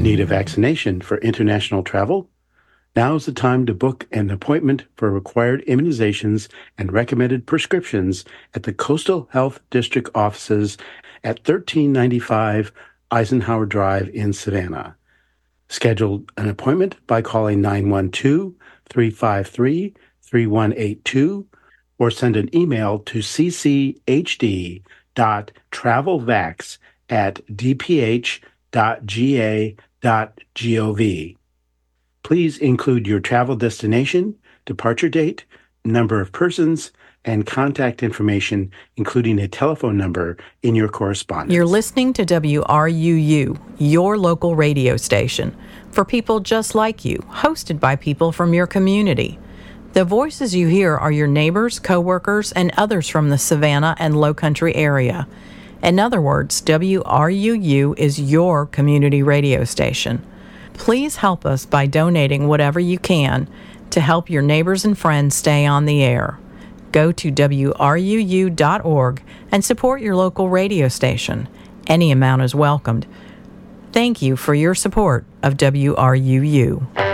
Need a vaccination for international travel? Now is the time to book an appointment for required immunizations and recommended prescriptions at the Coastal Health District offices at 1395 Eisenhower Drive in Savannah. Schedule an appointment by calling 912-353-3182 or send an email to cchd.travelvax@dph.ga.gov. Please include your travel destination, departure date, number of persons, and contact information, including a telephone number, in your correspondence. You're listening to WRUU, your local radio station, for people just like you, hosted by people from your community. The voices you hear are your neighbors, coworkers, and others from the Savannah and Lowcountry area. In other words, WRUU is your community radio station. Please help us by donating whatever you can to help your neighbors and friends stay on the air. Go to WRUU.org and support your local radio station. Any amount is welcomed. Thank you for your support of WRUU.